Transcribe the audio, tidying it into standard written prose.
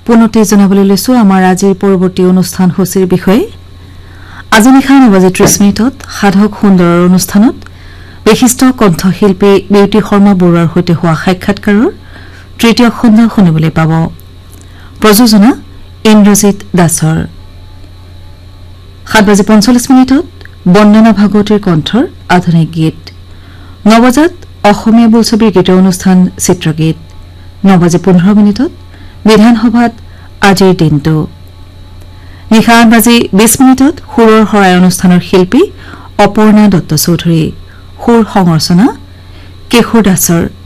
পুনতে জনাবলৈ লৈছো আমাৰ আজিৰ পৰৱৰ্তী অনুষ্ঠান সূচীৰ বিষয়ে আজি নিশা 9:30 সাধক সুন্দৰৰ অনুষ্ঠানত বিশিষ্ট কণ্ঠশিল্পী বিউটি শৰ্মা বৰুৱাৰ সৈতে হোৱা সাক্ষাৎকাৰৰ তৃতীয় খণ্ড শুনিবলৈ পাব প্ৰযোজনা ইন্দ্ৰজিৎ দাসৰ 7:45 বন্দনা ভাগৱতীৰ কণ্ঠৰ আধুনিক গীত 9 বজাত অসমীয়া বোলছবিৰ গীত অনুষ্ঠান চিত্ৰগীত 9:15 বিধানসভাত আজিৰ দিনটো নিশা 8:20 সুৰৰ হৰাই অনুষ্ঠানৰ শিল্পী অপৰ্ণা দত্ত চৌধুৰী সুৰ সংৰচনা কেশৰ দাসৰ